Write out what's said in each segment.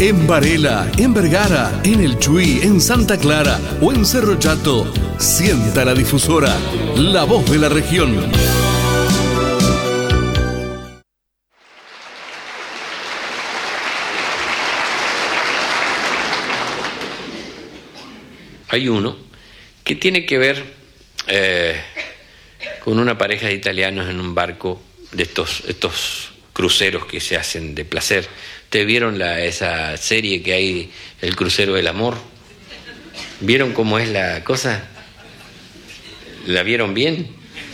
En Varela, en Vergara, en El Chuy, en Santa Clara o en Cerro Chato, sienta la difusora, la voz de la región. Hay uno que tiene que ver con una pareja de italianos en un barco de estos cruceros que se hacen de placer. ¿Ustedes vieron esa serie que hay, El Crucero del Amor? ¿Vieron cómo es la cosa? ¿La vieron bien?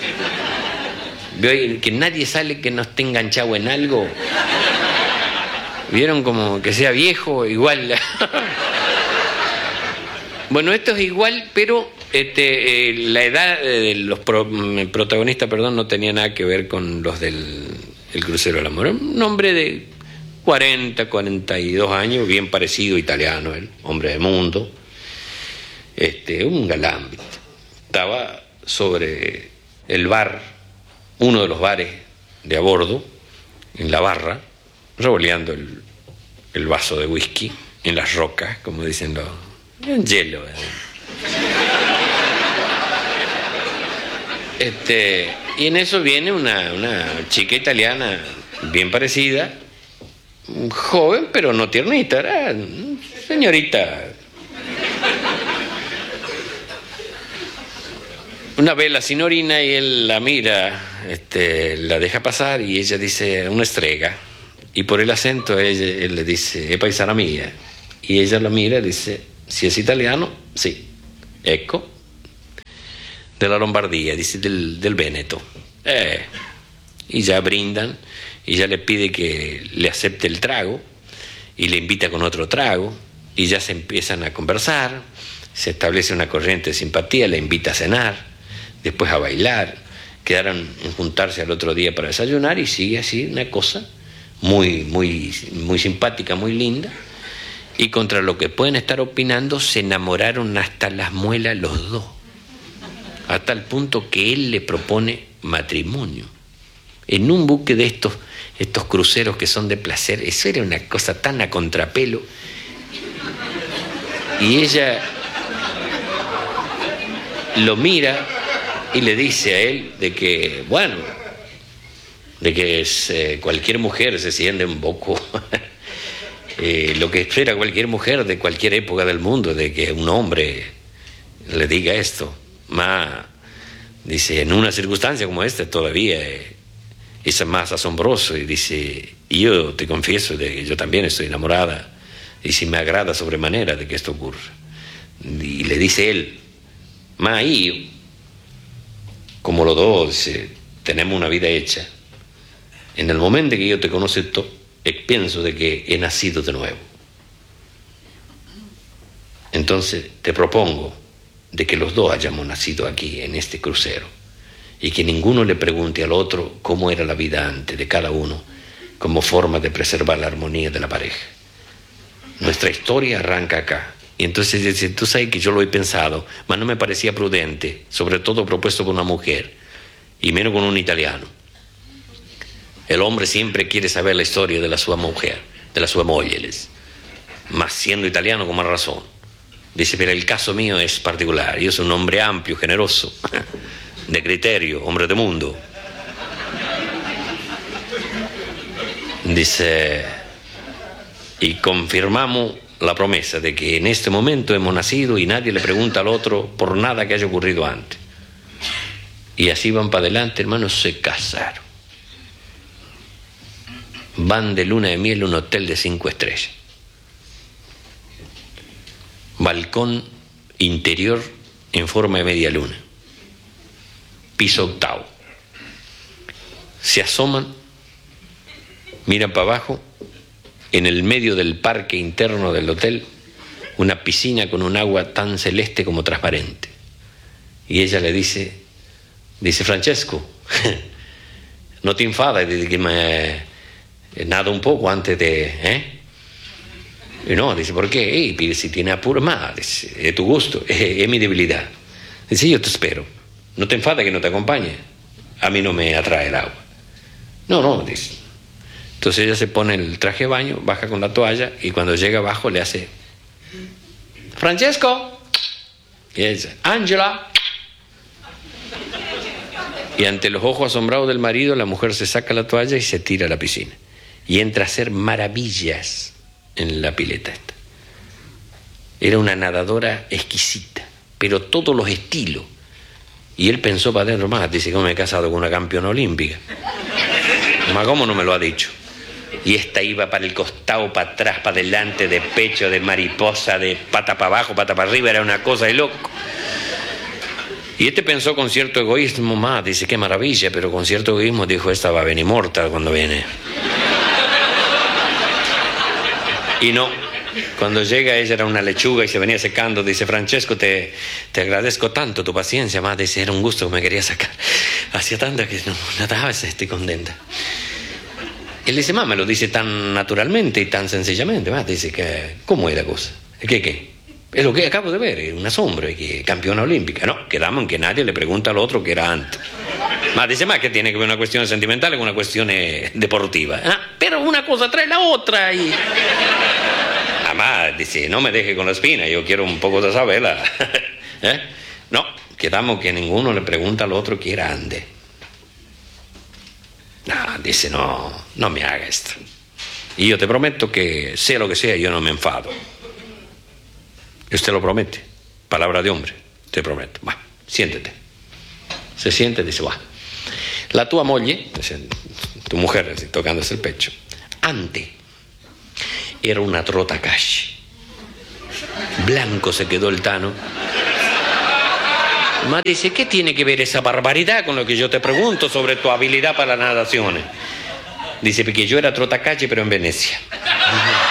¿Veo que nadie sale que no esté enganchado en algo? ¿Vieron como que sea viejo? Igual. Bueno, esto es igual, pero la edad de los protagonistas, no tenía nada que ver con los del El Crucero del Amor. Un hombre de 40, 42 años, bien parecido, italiano, él, hombre de mundo, un galán, ¿viste? Estaba sobre el bar, uno de los bares de a bordo, en la barra, revoleando el vaso de whisky en las rocas, como dicen los... en hielo. Y en eso viene una chica italiana bien parecida, joven pero no tiernita, era señorita. Una vez la signorina y él la mira, la deja pasar y ella dice una strega, y por el acento él le dice è paesana mía, y ella lo mira y dice si es italiano, sí, ecco, de la Lombardía, dice del Véneto. Y ya brindan, y ya le pide que le acepte el trago, y le invita con otro trago, y ya se empiezan a conversar, se establece una corriente de simpatía, le invita a cenar, después a bailar, quedaron en juntarse al otro día para desayunar, y sigue así una cosa muy, muy, muy simpática, muy linda. Y contra lo que pueden estar opinando, se enamoraron hasta las muelas los dos. A tal punto que él le propone matrimonio. En un buque de estos cruceros que son de placer, eso era una cosa tan a contrapelo. Y ella lo mira y le dice a él de que, bueno, de que cualquier mujer se siente un poco... lo que espera cualquier mujer de cualquier época del mundo, de que un hombre le diga esto. Dice, en una circunstancia como esta todavía es más asombroso. Y dice, yo te confieso de que yo también estoy enamorada, y si me agrada sobremanera de que esto ocurra. Y le dice él, io, como los dos, dice, tenemos una vida hecha. En el momento que yo te conozco, pienso de que he nacido de nuevo. Entonces te propongo de que los dos hayamos nacido aquí en este crucero, y que ninguno le pregunte al otro cómo era la vida antes de cada uno, como forma de preservar la armonía de la pareja. Nuestra historia arranca acá. Y entonces dice, tú sabes que yo lo he pensado, pero no me parecía prudente, sobre todo propuesto por una mujer, y menos con un italiano. El hombre siempre quiere saber la historia de la sua mujer, de la sua moglie, más siendo italiano con más razón. Dice, pero el caso mío es particular, yo soy un hombre amplio, generoso, de criterio, hombre de mundo. Dice, y confirmamos la promesa de que en este momento hemos nacido y nadie le pregunta al otro por nada que haya ocurrido antes. Y así van para adelante, hermanos, se casaron. Van de luna de miel a un hotel de 5 estrellas. Balcón interior en forma de media luna. Piso octavo. Se asoman, miran para abajo, en el medio del parque interno del hotel, una piscina con un agua tan celeste como transparente. Y ella le dice, Francesco, no te enfades de que me nado un poco antes de... Y no, dice, ¿por qué? Si tiene apuro, más, es tu gusto, es mi debilidad. Dice, yo te espero, no te enfades que no te acompañe, a mí no me atrae el agua. No, dice, Entonces ella se pone el traje de baño, baja con la toalla y cuando llega abajo le hace: Francesco. Y ella dice: Angela. Y ante los ojos asombrados del marido, la mujer se saca la toalla y se tira a la piscina. Y entra a hacer maravillas en la pileta esta. Era una nadadora exquisita, pero todos los estilos. Y él pensó para adentro: más, dice, ¿cómo me he casado con una campeona olímpica? Más, ¿cómo no me lo ha dicho? Y esta iba para el costado, para atrás, para adelante, de pecho, de mariposa, de pata para abajo, pata para arriba, era una cosa de loco. Y este pensó con cierto egoísmo: más, dice, qué maravilla, pero con cierto egoísmo dijo: esta va a venir mortal cuando viene. Y no, cuando llega ella era una lechuga y se venía secando. Dice: Francesco, te agradezco tanto tu paciencia, más, dice, era un gusto que me quería sacar. Hacía tanta que no nadaba, estoy contenta. Él dice: más, me lo dice tan naturalmente y tan sencillamente, más, dice, que ¿cómo es la cosa? ¿Qué? Es lo que acabo de ver, es un asombro, que campeona olímpica. No, quedamos en que nadie le pregunta al otro que era antes. Más, dice, más, que tiene que ver una cuestión sentimental con una cuestión deportiva. Pero una cosa trae la otra y... Además, dice, no me deje con la espina, yo quiero un poco de saberla. No, quedamos que ninguno le pregunta al otro que era antes. Dice, no me haga esto. Y yo te prometo que sea lo que sea, yo no me enfado. Y usted lo promete, palabra de hombre, te prometo. Va, siéntete. Se siente y dice: va. La tua moglie, tu mujer, tocándose el pecho, antes era una trotacalle. Blanco se quedó el Tano. Ma dice: ¿qué tiene que ver esa barbaridad con lo que yo te pregunto sobre tu habilidad para las nataciones? Dice: porque yo era trotacalle, pero en Venecia.